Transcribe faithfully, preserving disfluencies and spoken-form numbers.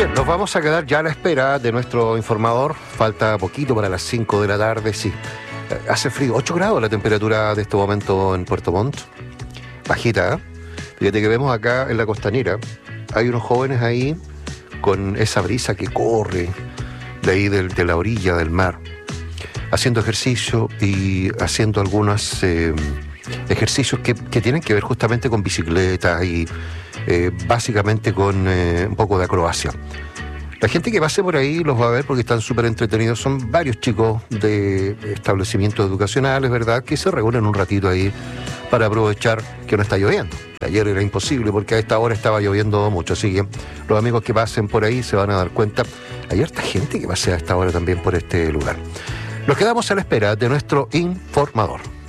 Bien, nos vamos a quedar ya a la espera de nuestro informador. Falta poquito para las cinco de la tarde, sí. Hace frío, ocho grados la temperatura de este momento en Puerto Montt. Bajita, ¿eh? Fíjate que vemos acá en la costanera, hay unos jóvenes ahí con esa brisa que corre de ahí del, de la orilla del mar, haciendo ejercicio y haciendo algunos eh, ejercicios que, que tienen que ver justamente con bicicletas y eh, básicamente con eh, un poco de acrobacia. La gente que pase por ahí los va a ver porque están súper entretenidos. Son varios chicos de establecimientos educacionales, ¿verdad?, que se reúnen un ratito ahí para aprovechar que no está lloviendo. Ayer era imposible porque a esta hora estaba lloviendo mucho, así que los amigos que pasen por ahí se van a dar cuenta. Hay harta gente que pase a esta hora también por este lugar. Nos quedamos a la espera de nuestro informador.